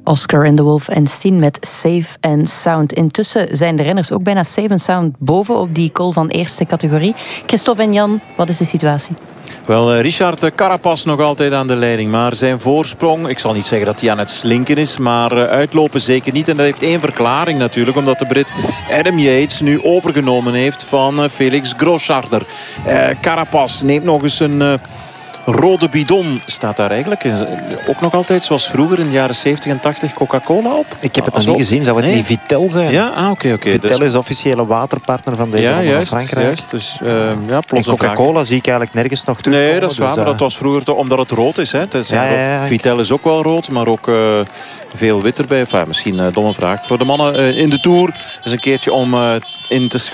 Oscar en de Wolf en Steen met Safe and Sound. Intussen zijn de renners ook bijna safe and sound boven op die col van eerste categorie. Christophe en Jan, wat is de situatie? Wel, Richard Carapaz nog altijd aan de leiding. Maar zijn voorsprong, ik zal niet zeggen dat hij aan het slinken is, maar uitlopen zeker niet. En dat heeft één verklaring natuurlijk. Omdat de Brit Adam Yates nu overgenomen heeft van Felix Großarder. Carapaz neemt nog eens een rode bidon. Staat daar eigenlijk ook nog altijd zoals vroeger in de jaren 70 en 80 Coca-Cola op? Ik heb het nog niet gezien. Zou het niet Vittel zijn? Ja, oké. Vittel is officiële waterpartner van deze ronde van Frankrijk. Juist. Dus, Coca-Cola zie ik eigenlijk nergens nog terug. Nee, dat is waar. Maar dat was vroeger omdat het rood is. Hè. Vittel is ook wel rood, maar ook veel wit erbij. Enfin, misschien een domme vraag. Voor de mannen in de Tour is een keertje om in te schatten.